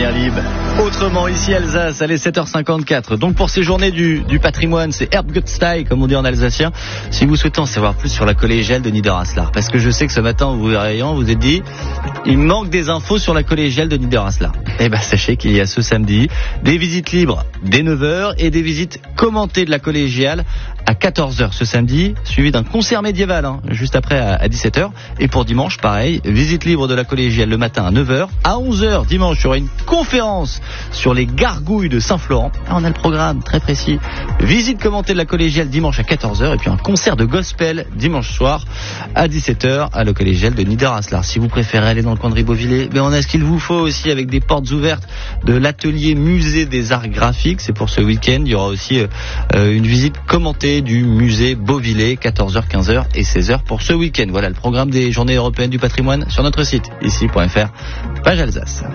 Première Libre. Autrement, ici Alsace, allez 7h54. Donc pour ces journées du patrimoine, c'est Erbgötztag, comme on dit en alsacien. Si vous souhaitez en savoir plus sur la collégiale de Niederaslar, parce que je sais que ce matin, vous vous êtes dit, il manque des infos sur la collégiale de Niederaslar. Eh ben, sachez qu'il y a ce samedi des visites libres dès 9h et des visites commentées de la collégiale à 14h ce samedi, suivi d'un concert médiéval, juste après à 17h. Et pour dimanche, pareil, visite libre de la collégiale le matin à 9h. À 11h, dimanche, il y aura une conférence sur les gargouilles de Saint-Florent. On a le programme très précis. Visite commentée de la collégiale dimanche à 14h et puis un concert de gospel dimanche soir à 17h à la collégiale de Niederaslar. Si vous préférez aller dans le coin de Ribeauvillé, on a ce qu'il vous faut aussi avec des portes ouvertes de l'atelier musée des arts graphiques. C'est pour ce week-end. Il y aura aussi une visite commentée du musée Beauvillé, 14h, 15h et 16h pour ce week-end. Voilà le programme des journées européennes du patrimoine sur notre site, ici.fr, page Alsace.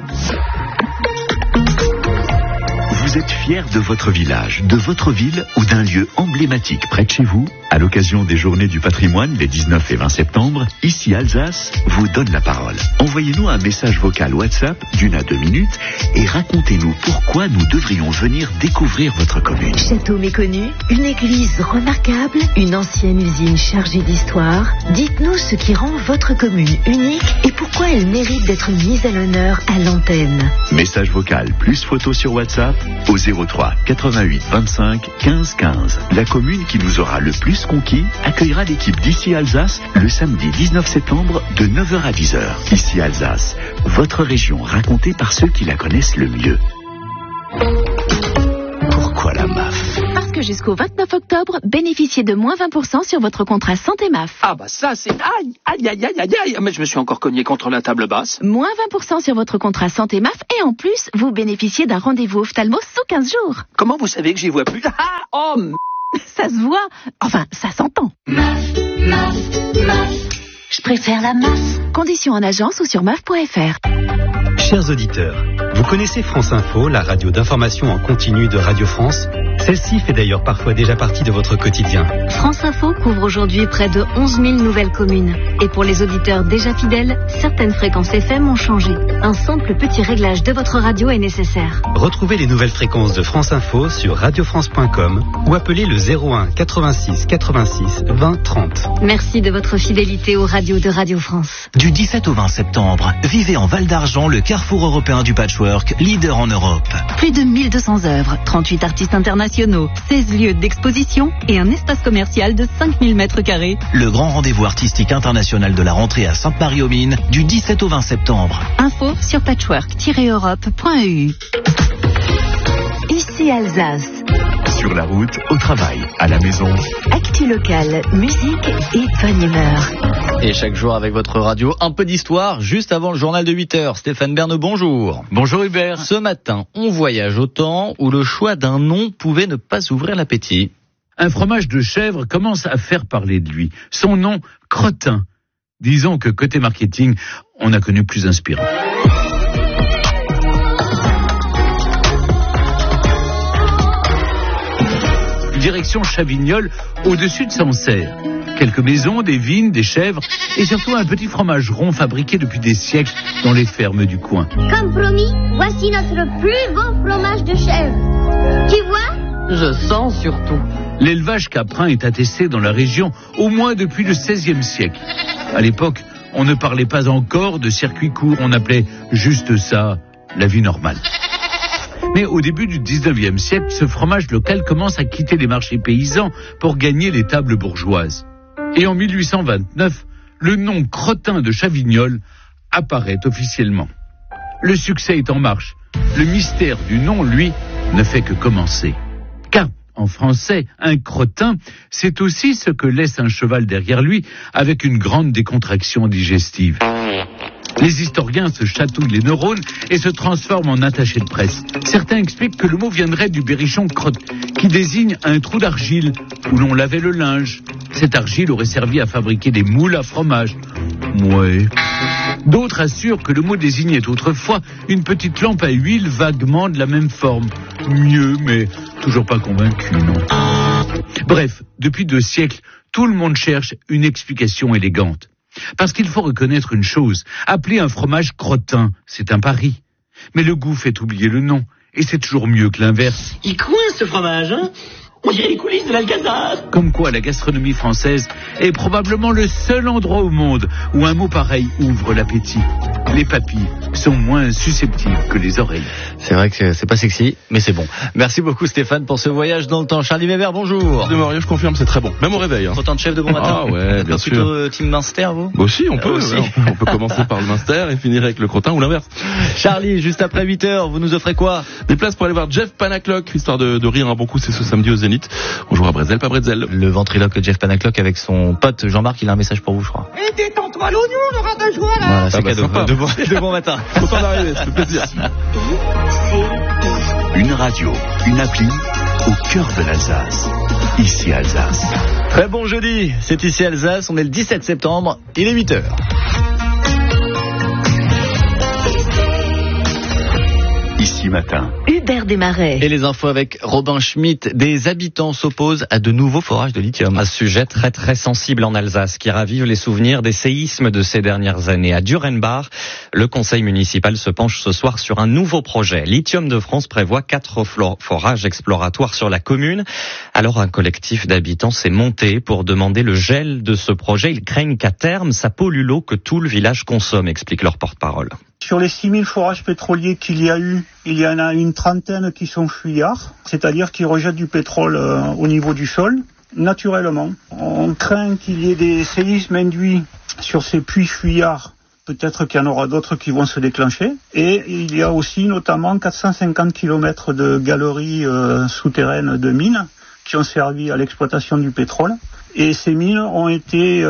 Vous êtes fier de votre village, de votre ville ou d'un lieu emblématique près de chez vous? À l'occasion des Journées du patrimoine, les 19 et 20 septembre, ici Alsace vous donne la parole. Envoyez-nous un message vocal WhatsApp d'1 à 2 minutes et racontez-nous pourquoi nous devrions venir découvrir votre commune. Château méconnu, une église remarquable, une ancienne usine chargée d'histoire. Dites-nous ce qui rend votre commune unique et pourquoi elle mérite d'être mise à l'honneur à l'antenne. Message vocal plus photo sur WhatsApp au 03 88 25 15 15. La commune qui nous aura le plus conquis accueillera l'équipe d'Ici Alsace le samedi 19 septembre de 9h à 10h. Ici Alsace, votre région racontée par ceux qui la connaissent le mieux. Pourquoi la MAF? Parce que jusqu'au 29 octobre, bénéficiez de moins 20% sur votre contrat santé MAF. Ah bah ça c'est... Aïe. Mais je me suis encore cogné contre la table basse. Moins 20% sur votre contrat santé MAF et en plus, vous bénéficiez d'un rendez-vous ophtalmo sous 15 jours. Comment vous savez que j'y vois plus? Ça se voit. Enfin, ça s'entend. MAF. Je préfère la MAF. Conditions en agence ou sur maf.fr. Chers auditeurs, vous connaissez France Info, la radio d'information en continu de Radio France? Celle-ci fait d'ailleurs parfois déjà partie de votre quotidien. France Info couvre aujourd'hui près de 11 000 nouvelles communes. Et pour les auditeurs déjà fidèles, certaines fréquences FM ont changé. Un simple petit réglage de votre radio est nécessaire. Retrouvez les nouvelles fréquences de France Info sur radiofrance.com ou appelez le 01 86 86 20 30. Merci de votre fidélité aux radios de Radio France. Du 17 au 20 septembre, vivez en Val d'Argent le carrefour européen du patchwork, leader en Europe. Plus de 1200 œuvres, 38 artistes internationaux, 16 lieux d'exposition et un espace commercial de 5000 mètres carrés. Le grand rendez-vous artistique international de la rentrée à Sainte-Marie-aux-Mines du 17 au 20 septembre. Info sur patchwork-europe.eu. Ici Alsace. Sur la route, au travail, à la maison. Actu locale, musique et bonne humeur. Et chaque jour avec votre radio, un peu d'histoire, juste avant le journal de 8h. Stéphane Bern, bonjour. Bonjour Hubert. Ce matin, on voyage au temps où le choix d'un nom pouvait ne pas ouvrir l'appétit. Un fromage de chèvre commence à faire parler de lui. Son nom, Crottin. Disons que côté marketing, on a connu plus inspirant. Direction Chavignol, au-dessus de Sancerre. Quelques maisons, des vignes, des chèvres et surtout un petit fromage rond fabriqué depuis des siècles dans les fermes du coin. Comme promis, voici notre plus beau fromage de chèvre. Tu vois? Je sens surtout. L'élevage caprin est attesté dans la région au moins depuis le XVIe siècle. À l'époque, on ne parlait pas encore de circuit court, on appelait juste ça la vie normale. Mais au début du 19e siècle, ce fromage local commence à quitter les marchés paysans pour gagner les tables bourgeoises. Et en 1829, le nom Crottin de Chavignol apparaît officiellement. Le succès est en marche. Le mystère du nom, lui, ne fait que commencer. Car, en français, un crottin, c'est aussi ce que laisse un cheval derrière lui avec une grande décontraction digestive. Les historiens se chatouillent les neurones et se transforment en attachés de presse. Certains expliquent que le mot viendrait du berrichon crotte, qui désigne un trou d'argile où l'on lavait le linge. Cette argile aurait servi à fabriquer des moules à fromage. Ouais. D'autres assurent que le mot désignait autrefois une petite lampe à huile vaguement de la même forme. Mieux, mais toujours pas convaincu, non. Bref, depuis 2 siècles, tout le monde cherche une explication élégante. Parce qu'il faut reconnaître une chose, appeler un fromage crottin, c'est un pari. mais le goût fait oublier le nom. Et c'est toujours mieux que l'inverse. Il coince ce fromage, hein? On dirait les coulisses de l'Alcazar. Comme quoi la gastronomie française est probablement le seul endroit au monde où un mot pareil ouvre l'appétit. Les papilles sont moins susceptibles que les oreilles. C'est vrai que c'est pas sexy, mais c'est bon. Merci beaucoup Stéphane pour ce voyage dans le temps. Charlie Weber, bonjour. De Maurieux, je confirme, c'est très bon. Même au réveil. Autant de chef de bon matin. Ah ouais, bien sûr. Plutôt team Munster, vous? Bah aussi, on peut. On peut commencer par le Munster et finir avec le crottin ou l'inverse. Charlie, juste après 8h, vous nous offrez quoi? Des places pour aller voir Jeff Panaclock, histoire de rire un bon coup, c'est ce samedi au Zénith. On jouera à Bretzel, pas Bretzel. Le ventriloque Jeff Panaclock avec son pote Jean-Marc, il a un message pour vous, je crois. Et détends-toi l'oignon, on aura de joie là. Voilà, c'est cadeau. De bon matin. Content d'arriver, ça fait plaisir. Une radio, une appli, au cœur de l'Alsace. Ici Alsace. Très bon jeudi, c'est ici Alsace, on est le 17 septembre, il est 8h. Ici matin. Hubert Desmarais. Et les infos avec Robin Schmitt. Des habitants s'opposent à de nouveaux forages de lithium. Un sujet très très sensible en Alsace qui ravive les souvenirs des séismes de ces dernières années. À Durenbach, le conseil municipal se penche ce soir sur un nouveau projet. Lithium de France prévoit 4 forages exploratoires sur la commune. Alors un collectif d'habitants s'est monté pour demander le gel de ce projet. Ils craignent qu'à terme, ça pollue l'eau que tout le village consomme, explique leur porte-parole. Sur les 6000 forages pétroliers qu'il y a eu, il y en a une trentaine qui sont fuyards, c'est-à-dire qui rejettent du pétrole au niveau du sol, naturellement. On craint qu'il y ait des séismes induits sur ces puits fuyards. Peut-être qu'il y en aura d'autres qui vont se déclencher. Et il y a aussi notamment 450 km de galeries souterraines de mines qui ont servi à l'exploitation du pétrole. Et ces mines ont été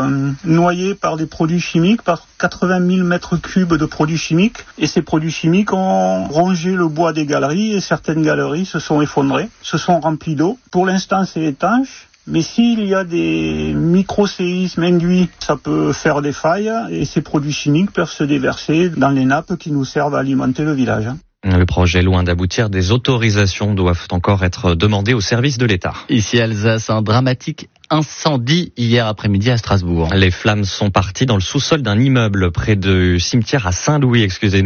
noyées par des produits chimiques, par 80 000 mètres cubes de produits chimiques. Et ces produits chimiques ont rongé le bois des galeries et certaines galeries se sont effondrées, se sont remplies d'eau. Pour l'instant, c'est étanche. Mais s'il y a des micro-séismes induits, ça peut faire des failles et ces produits chimiques peuvent se déverser dans les nappes qui nous servent à alimenter le village. Le projet, loin d'aboutir, des autorisations doivent encore être demandées au service de l'État. Ici Alsace, un dramatique incendie hier après-midi à Strasbourg. Les flammes sont parties dans le sous-sol d'un immeuble près du cimetière à Saint-Louis,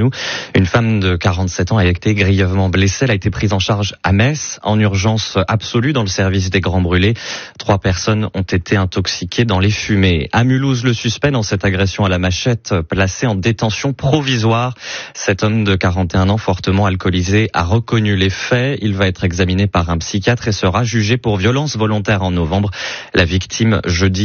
Une femme de 47 ans a été grièvement blessée. Elle a été prise en charge à Metz en urgence absolue dans le service des grands brûlés. 3 personnes ont été intoxiquées dans les fumées. À Mulhouse, le suspect dans cette agression à la machette placé en détention provisoire. Cet homme de 41 ans fortement alcoolisé a reconnu les faits. Il va être examiné par un psychiatre et sera jugé pour violence volontaire en novembre. La victime,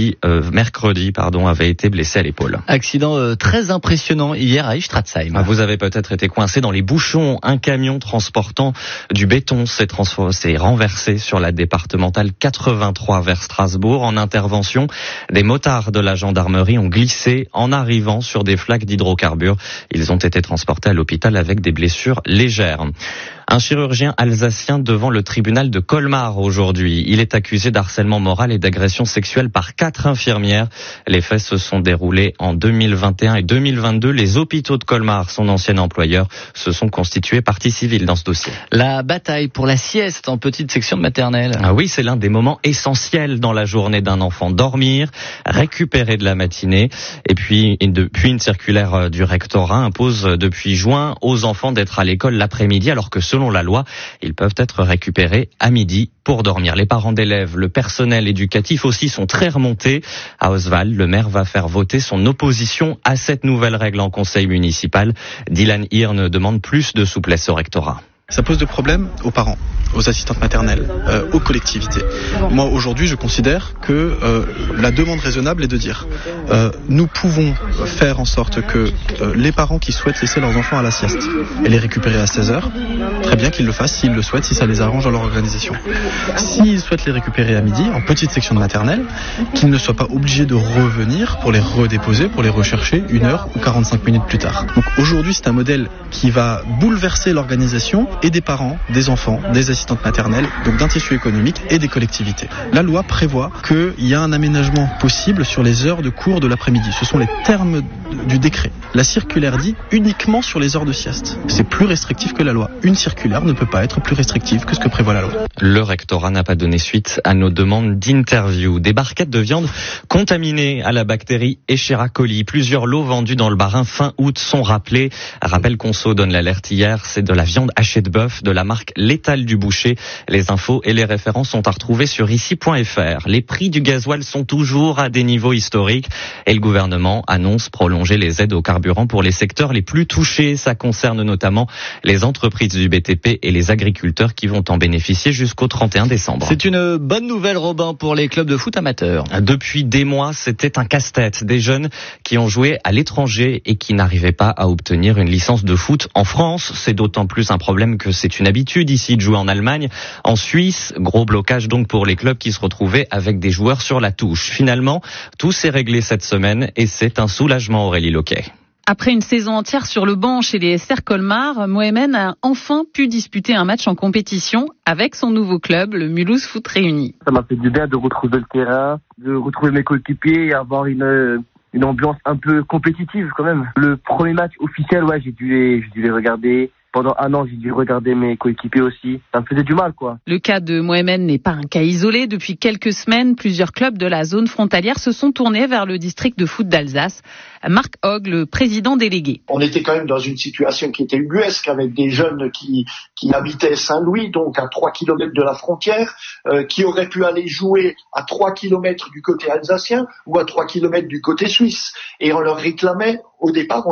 mercredi, avait été blessée à l'épaule. Accident très impressionnant hier à Istratzheim. Vous avez peut-être été coincé dans les bouchons. Un camion transportant du béton s'est renversé sur la départementale 83 vers Strasbourg. En intervention, des motards de la gendarmerie ont glissé en arrivant sur des flaques d'hydrocarbures. Ils ont été transportés à l'hôpital avec des blessures légères. Un chirurgien alsacien devant le tribunal de Colmar aujourd'hui. Il est accusé d'harcèlement moral et d'agression sexuelle par 4 infirmières. Les faits se sont déroulés en 2021 et 2022. Les hôpitaux de Colmar, son ancien employeur, se sont constitués partie civile dans ce dossier. La bataille pour la sieste en petite section de maternelle. Ah oui, c'est l'un des moments essentiels dans la journée d'un enfant. Dormir, récupérer de la matinée. Et puis, depuis une circulaire du rectorat impose depuis juin aux enfants d'être à l'école l'après-midi, alors que selon la loi, ils peuvent être récupérés à midi pour dormir. Les parents d'élèves, le personnel éducatif aussi sont très remontés. À Oswald, le maire va faire voter son opposition à cette nouvelle règle en conseil municipal. Dylan Hirn demande plus de souplesse au rectorat. Ça pose de problèmes aux parents, aux assistantes maternelles, aux collectivités. Moi, aujourd'hui, je considère que la demande raisonnable est de dire nous pouvons faire en sorte que les parents qui souhaitent laisser leurs enfants à la sieste et les récupérer à 16h, très bien qu'ils le fassent s'ils le souhaitent, si ça les arrange dans leur organisation. S'ils souhaitent les récupérer à midi, en petite section de maternelle, qu'ils ne soient pas obligés de revenir pour les redéposer, pour les rechercher 1 heure ou 45 minutes plus tard. Donc aujourd'hui, c'est un modèle qui va bouleverser l'organisation et des parents, des enfants, des assistantes maternelles, donc d'un tissu économique et des collectivités. La loi prévoit qu'il y a un aménagement possible sur les heures de cours de l'après-midi. Ce sont les termes du décret. La circulaire dit uniquement sur les heures de sieste. C'est plus restrictif que la loi. Une circulaire ne peut pas être plus restrictive que ce que prévoit la loi. Le rectorat n'a pas donné suite à nos demandes d'interview. Des barquettes de viande contaminées à la bactérie Escherichia coli. Plusieurs lots vendus dans le Bas-Rhin fin août sont rappelés. Rappel Conso donne l'alerte hier. C'est de la viande hachée de bœuf de la marque L'Étal du Boucher. Les infos et les références sont à retrouver sur ici.fr. Les prix du gasoil sont toujours à des niveaux historiques et le gouvernement annonce prolonger les aides au carburant pour les secteurs les plus touchés. Ça concerne notamment les entreprises du BTP et les agriculteurs qui vont en bénéficier jusqu'au 31 décembre. C'est une bonne nouvelle, Robin, pour les clubs de foot amateurs. Depuis des mois, c'était un casse-tête. Des jeunes qui ont joué à l'étranger et qui n'arrivaient pas à obtenir une licence de foot en France. C'est d'autant plus un problème que c'est une habitude ici de jouer en Allemagne. En Suisse, gros blocage donc pour les clubs qui se retrouvaient avec des joueurs sur la touche. Finalement, tout s'est réglé cette semaine et c'est un soulagement, Aurélie Loquet. Après une saison entière sur le banc chez les SR Colmar, Mohamed a enfin pu disputer un match en compétition avec son nouveau club, le Mulhouse Foot Réuni. Ça m'a fait du bien de retrouver le terrain, de retrouver mes coéquipiers et avoir une ambiance un peu compétitive quand même. Le premier match officiel, ouais, j'ai dû les regarder. Pendant un an, j'ai dû regarder mes coéquipiers aussi. Ça me faisait du mal, quoi. Le cas de Mohamed n'est pas un cas isolé. Depuis quelques semaines, plusieurs clubs de la zone frontalière se sont tournés vers le district de foot d'Alsace. Marc Hogg, le président délégué. On était quand même dans une situation qui était ubuesque avec des jeunes qui habitaient Saint-Louis, donc à 3 km de la frontière, qui auraient pu aller jouer à 3 km du côté alsacien ou à 3 km du côté suisse. Et on leur réclamait, au départ,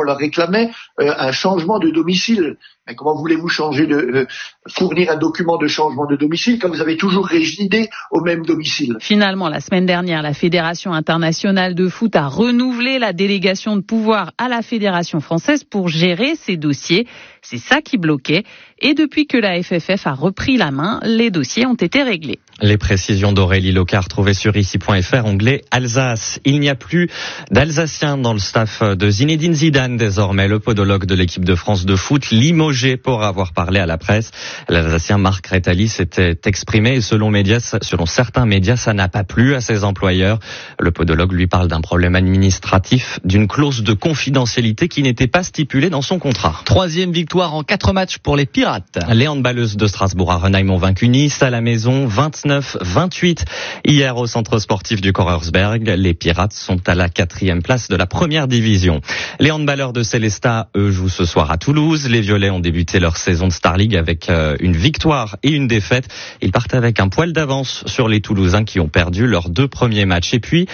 un changement de domicile. Mais comment voulez-vous fournir un document de changement de domicile quand vous avez toujours résidé au même domicile? Finalement, la semaine dernière, la Fédération internationale de foot a renouvelé la délégation de pouvoir à la Fédération française pour gérer ces dossiers. C'est ça qui bloquait. Et depuis que la FFF a repris la main, les dossiers ont été réglés. Les précisions d'Aurélie Locard trouvées sur ici.fr, onglet Alsace. Il n'y a plus d'Alsaciens dans le staff de Zinedine Zidane désormais. Le podologue de l'équipe de France de foot, limogé pour avoir parlé à la presse. L'Alsacien Marc Rétali s'était exprimé et selon certains médias, ça n'a pas plu à ses employeurs. Le podologue lui parle d'un problème administratif, d'une clause de confidentialité qui n'était pas stipulée dans son contrat. 3e victoire en 4 matchs pour les Pirates. Les handballeuses de Strasbourg à Renheim ont vaincu Nice à la maison 29-28. Hier au centre sportif du Korersberg, les Pirates sont à la 4e place de la première division. Les handballeurs de Célestat, eux, jouent ce soir à Toulouse. Les Violets ont débuté leur saison de Star League avec une victoire et une défaite. Ils partent avec un poil d'avance sur les Toulousains qui ont perdu leurs 2 premiers matchs. Et puis,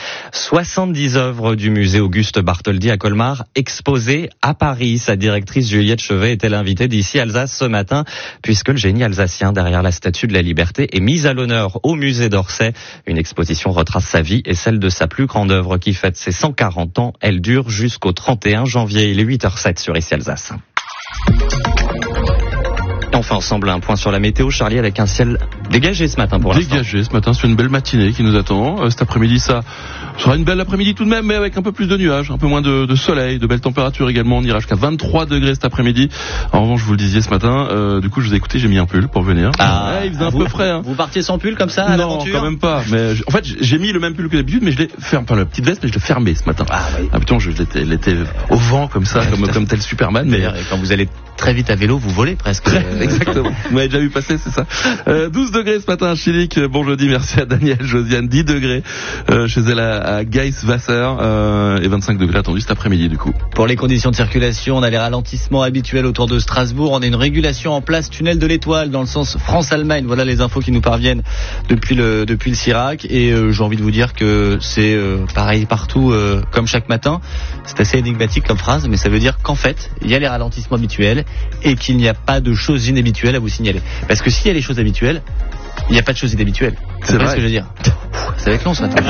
70 œuvres du musée Auguste Bartholdi à Colmar exposées à Paris. Sa directrice Juliette Chevet était l'invitée d'ici Alsace ce matin, puisque le génie alsacien derrière la Statue de la Liberté est mis à l'honneur au musée d'Orsay. Une exposition retrace sa vie et celle de sa plus grande œuvre qui fête ses 140 ans. Elle dure jusqu'au 31 janvier. Il est 8h07 sur ici Alsace. Enfin, ensemble, un point sur la météo, Charlie, avec un ciel dégagé ce matin pour l'instant. Dégagé ce matin, c'est une belle matinée qui nous attend. Cet après-midi, ça sera une belle après-midi tout de même, mais avec un peu plus de nuages, un peu moins de soleil, de belles températures également. On ira jusqu'à 23 degrés cet après-midi. En revanche, je vous le disiez ce matin, du coup, je vous ai écouté, j'ai mis un pull pour venir. Il faisait un peu frais. Hein. Vous partiez sans pull comme ça à l'aventure? Non, quand même pas. Mais en fait, j'ai mis le même pull que d'habitude, mais je l'ai fermé, la petite veste, mais je l'ai fermé ce matin. Oui. Putain, elle était au vent comme ça, comme tel Superman. Mais quand vous allez très vite à vélo, vous volez presque. Exactement. Vous m'avez déjà vu passer, c'est ça. 12 degrés ce matin à Chilic. Bon jeudi, merci à Daniel, Josiane. 10 degrés chez elle à Geiswasser et 25 degrés attendus cet après-midi du coup. Pour les conditions de circulation, on a les ralentissements habituels autour de Strasbourg. On a une régulation en place tunnel de l'Étoile dans le sens France-Allemagne. Voilà les infos qui nous parviennent depuis le Sirac. Et j'ai envie de vous dire que c'est pareil partout comme chaque matin. C'est assez énigmatique comme phrase, mais ça veut dire qu'en fait, il y a les ralentissements habituels et qu'il n'y a pas de choses inhabituelles à vous signaler. Parce que s'il y a les choses habituelles, il n'y a pas de choses inhabituelles. C'est vrai ce que je veux dire. Ça va être long ce matin.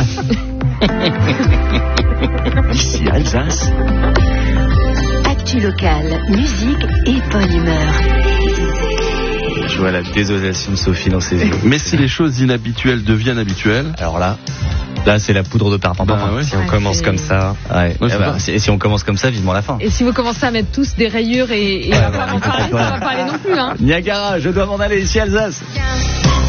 Ici Alsace. Actu locale, musique et bonne humeur. Je vois la désolation de Sophie dans ses yeux. Mais si les choses inhabituelles deviennent habituelles, alors là, Là, c'est la poudre de perlimpinpin. Si on commence comme ça, si on commence comme ça, vivement la fin. Et si vous commencez à mettre tous des rayures et à pas en parler, ça va pas aller non plus. Hein. Niagara, je dois m'en aller ici Alsace.